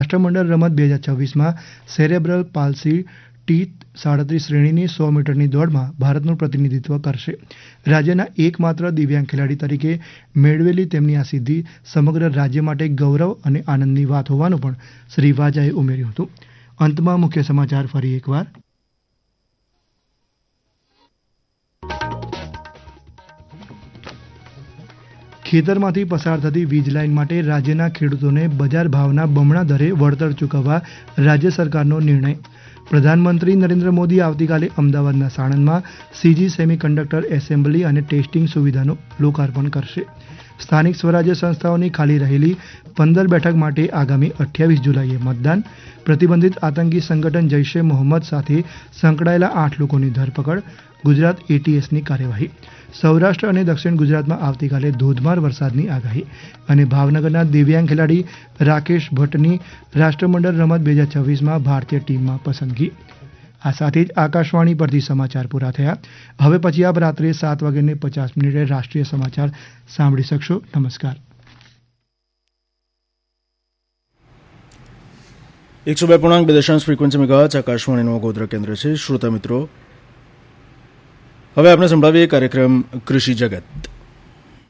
રાષ્ટ્રમંડળ રમત 2026માં cerebral palsy T37 શ્રેણીની 100 મીટરની દોડમાં ભારતનું પ્રતિનિધિત્વ કરશે. રાજ્યના એકમાત્ર દિવ્યાંગ ખેલાડી તરીકે મેળવેલી તેમની આ સિદ્ધિ સમગ્ર રાજ્ય માટે ગૌરવ અને આનંદની વાત હોવાનું પણ શ્રી વાજાએ ઉમેર્યું હતું. અંતમાં મુખ્ય સમાચાર ફરી એકવાર. ખેતરમાંથી પસાર થતી વીજ લાઇન માટે રાજ્યના ખેડૂતોને બજાર ભાવના બમણા દરે વળતર ચૂકવવા રાજ્ય સરકારનો નિર્ણય. પ્રધાનમંત્રી નરેન્દ્ર મોદી આવતીકાલે અમદાવાદના સાણંદમાં સીજી સેમિકન્ડક્ટર એસેમ્બલી અને ટેસ્ટિંગ સુવિધાનું લોકાર્પણ કરશે. સ્થાનિક સ્વરાજ્ય સંસ્થાઓની ખાલી રહેલી 15 બેઠક માટે આગામી 28 જુલાઈએ મતદાન. પ્રતિબંધિત આતંકી સંગઠન જૈશે મોહમ્મદ સાથે સંકળાયેલા 8 લોકોની ધરપકડ. ગુજરાત ATSની કાર્યવાહી. સૌરાષ્ટ્ર અને દક્ષિણ ગુજરાતમાં આવતીકાલે ધોધમાર વરસાદની આગાહી. અને ભાવનગરના દિવ્યાંગ ખેલાડી રાકેશ ભટ્ટની રાષ્ટ્રમંડળ રમત 2026માં ભારતીય ટીમમાં પસંદગી. આ સાથે જ આકાશવાણી પરથી સમાચાર પૂરા થયા. હવે પછી આપ રાત્રે 7:50 રાષ્ટ્રીય સમાચાર સાંભળી શકશો. નમસ્કાર. 102.2 ફ્રીક્વન્સી મેગાહર્ટ્ઝ આકાશવાણીનું ગોધરા કેન્દ્ર છે. શ્રોતા મિત્રો, હવે આપણે સંભળાવીએ કાર્યક્રમ કૃષિ જગત.